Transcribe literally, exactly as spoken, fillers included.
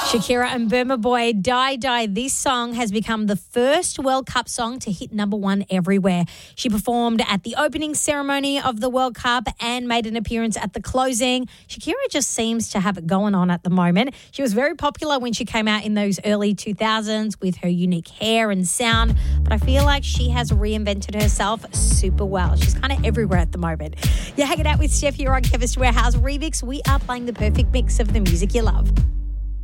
Shakira and Burma Boy, Die Die. This song has become the first World Cup song to hit number one everywhere. She performed at the opening ceremony of the World Cup and made an appearance at the closing. Shakira just seems to have it going on at the moment. She was very popular when she came out in those early two thousands with her unique hair and sound, but I feel like she has reinvented herself super well. She's kind of everywhere at the moment. You're hanging out with Steph here on Chemist Warehouse Remix. We are playing the perfect mix of the music you love.